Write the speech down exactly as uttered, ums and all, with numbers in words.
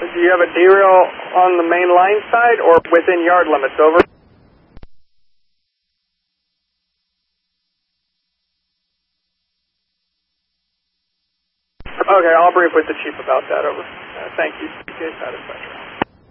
Do you have a derail on the main line side or within yard limits? Over. Okay, I'll brief with the chief about that. Over. Uh, thank you. Satisfaction.